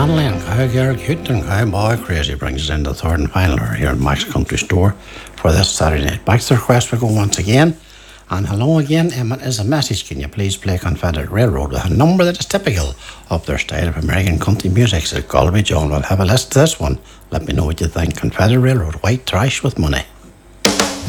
Hanley and Kyle Garrett Cute and Kyle Boy Crazy brings us into the third and final hour here at Max Country Store for this Saturday night. Back to the request we go once again. And hello again, Emmett is a message. Can you please play Confederate Railroad with a number that is typical of their style of American country music? Says Galway John. We'll have a list to this one. Let me know what you think. Confederate Railroad, White Trash with Money.